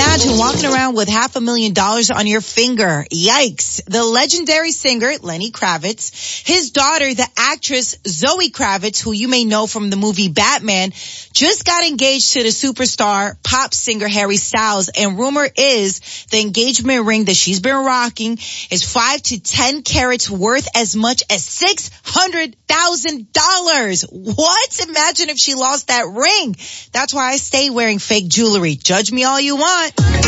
imagine walking around with $500,000 on your finger? Yikes. The legendary singer, Lenny Kravitz, his daughter, the actress Zoe Kravitz, who you may know from the movie Batman, just got engaged to the superstar pop singer Harry Styles. And rumor is the engagement ring that she's been rocking is 5 to 10 carats worth as much as $600,000. What? Imagine if she lost that ring. That's why I stay wearing fake jewelry. Judge me all you want.